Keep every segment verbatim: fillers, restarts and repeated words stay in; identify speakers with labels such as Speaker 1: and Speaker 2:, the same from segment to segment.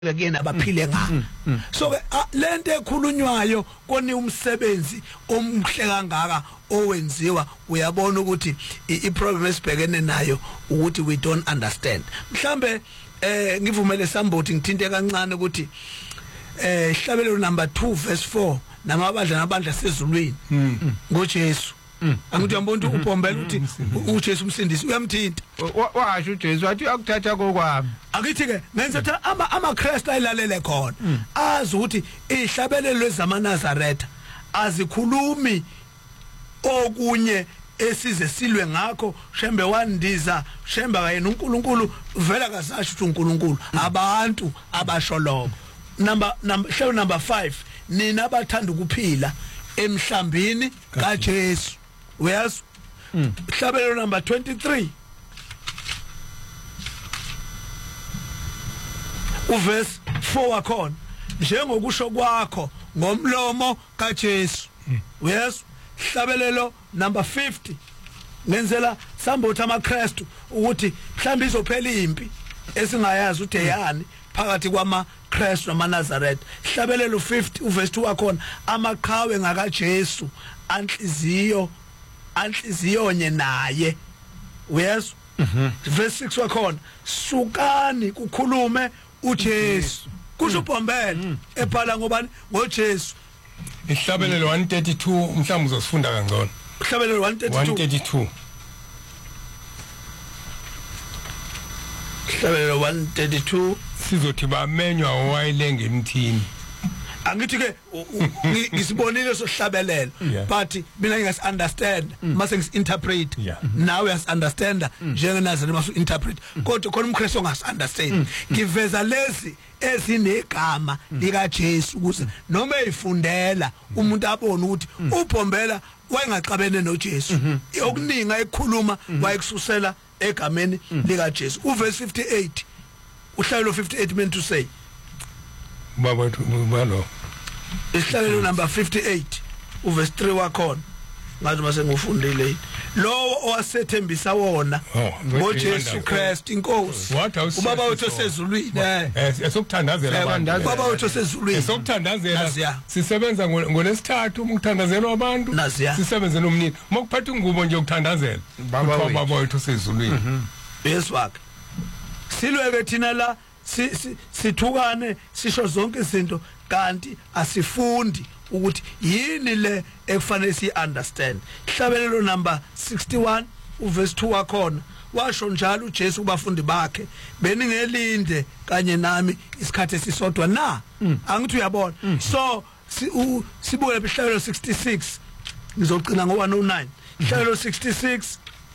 Speaker 1: kuyena abaphile nga so ke lento ekhulunywayo koni umsebenzi omhle kangaka owenziwa uyabona ukuthi iproblem esibhekene nayo ukuthi we don't understand mhlambe eh ngivumele somebody ngithinte kancane ukuthi eh ihlabelelo number two verse four namabandla nabandla sezulwini ngoJesu angithi uyambona ukuthi uBhombela uthi uJesu umsindisi uyamthinta
Speaker 2: washo uJesu wathi akuthatha kokwami
Speaker 1: akithi ke ngenza ukuthi ama amaKristu ayilalele khona azi ukuthi ihlabelelo lezamaNazaretha azikhulumi okunye esize silwe ngakho shembe wandiza shembe kayena uNkulunkulu vela kasasho ukuthi uNkulunkulu abantu abasholoko number number show number five nina abathanda ukuphila emhlambini kaJesu whereas ihlabelelo number twenty-three uverse four wakhona njengokusho kwakho ngomlomo kaJesu whereas ihlabelelo number fifty ngenzela sambothi amaKristu ukuthi mhlawumbe izophela impi esingayazi ukuthi eyani phakathi kwamaKristu namaNazaretha ihlabelelo fifty uverse two wakhona amaqhawe ngakaJesu anhliziyo anhliziyonye naye whereas verse six wakhona sukani kukhulume uJesu kusho uBhombela ebhala ngobani ngoJesu
Speaker 3: ihlabelelo one thirty-two mhlawumbe uzosifunda kangcono
Speaker 1: ihlabelelo one thirty-two ihlabelelo one thirty-two
Speaker 3: sizothi bamenywa owayilenge emthini
Speaker 1: angithi ke ngisibonile sohlabelelo but mina ngiyas understand mase ngis interpret now uyas understand njengenazana masu interpret kodwa khona umKristu ongas understand ngiveza lezi ezinegama lika Jesu ukuze noma eyifundela umuntu abone ukuthi uBhombela wayengaxabene noJesu okuninga ekhuluma wayekususela egameni lika Jesu uverse fifty-eight uhlalo fifty-eight meant to say
Speaker 3: baba balo
Speaker 1: ihlalo number fifty-eight uverse three wakhona ngathi mase ngufundile lo owasethembisa wona ngoJesu Kristu inkosi ubaba wethu osezulwini
Speaker 3: eh esokuthandazela abantu
Speaker 1: ubaba wethu osezulwini
Speaker 3: esokuthandazela sisebenza ngolesithathu ukuthandazela abantu sisebenza nomnini mokuphatha ingubo nje ukuthandazela baba wethu osezulwini
Speaker 1: yes wakhe silweke thina la sithukane sisho zonke izinto kanti asifundi ukuthi yini le ekufanele si understand ihlabelelo number sixty-one uverse two wakhona washo njalo uJesu kubafundi bakhe beningelinde kanye nami isikhathi esisodwa na angithi uyabona so sibuye ihlabelelo sixty-six ngizogcina ngo one oh nine ihlabelelo sixty-six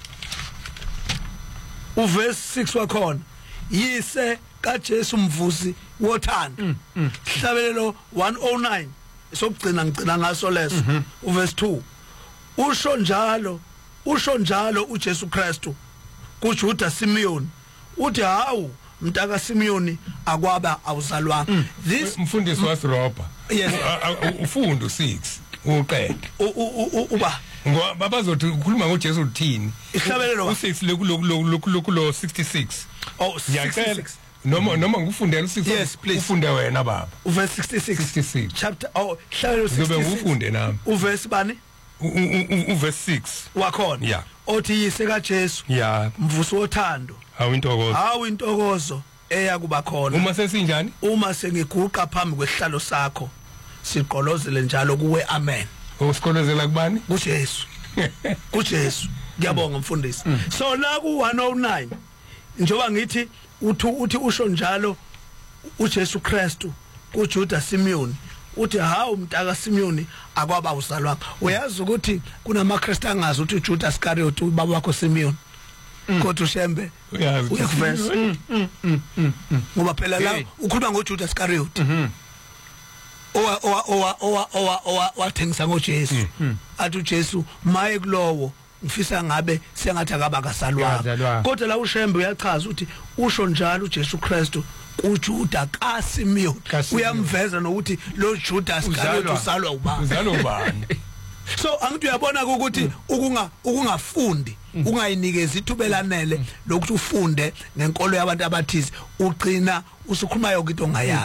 Speaker 1: uverse six wakhona yise kaJesu mvusi wothando ihlabelelo one oh nine sokugcina ngicina ngaso leso uverse two usho njalo usho njalo uJesu Kristu kuJuda Simeon uthi hawu mntaka Simeon akwaba awuzalwanga
Speaker 3: this mfundisi wasiroba
Speaker 1: yes
Speaker 3: ufunda six uqede
Speaker 1: uba
Speaker 3: ngoba bazothi ukhuluma ngoJesu uthini
Speaker 1: ihlabelelo
Speaker 3: u-six lekulo sixty-six
Speaker 1: oh sixty-six
Speaker 3: noma noma ngufundela u-six
Speaker 1: yes please
Speaker 3: ufunde wena baba
Speaker 1: uverse sixty-six
Speaker 3: sixty-six
Speaker 1: chapter oh ihlabelelo sixty-six
Speaker 3: zobe ufunde nami
Speaker 1: uverse bani
Speaker 3: uverse six
Speaker 1: wakhona
Speaker 3: yeah
Speaker 1: othi yise kaJesu
Speaker 3: yeah
Speaker 1: mvusi wothando
Speaker 3: hawu intokozo
Speaker 1: hawu intokozo eya kuba khona
Speaker 3: uma sesinjani
Speaker 1: uma sengiguqa phambi kwehlalo sakho siqolozele njalo kuwe amen
Speaker 3: usikolozela kubani
Speaker 1: kuJesu kuJesu ngiyabonga mfundisi so la ku one oh nine njoba ngithi uthi uthi usho njalo uJesu Kristu kuJuda Simeon uthi hawu mntaka Simeon akwaba uzalwa uyazi ukuthi kunamaKristu angazi ukuthi uJuda Iscariot ubaba wakho Simeon kodwa ushembe uyakuveza ngoba phela la ukhuluma ngoJuda Iscariot owa owa owa owa owa owa wathengisa ngoJesu athi uJesu maye kulowo ngifisa ngabe sengathi akaba kasalwa kodwa la ushembe uyachaza ukuthi usho njalo uJesu Kristu kuJuda kaSimeon uyamveza nokuthi lo Juda Iscariot uzalwa ubani
Speaker 3: uzalwa ubani
Speaker 1: so angithi uyabona ukuthi ukunga ukungafundi ungayinikeza ithubelanele lokuthi ufunde ngenkolo yabantu abathize ugcina usukhuluma yonke into ongayazi.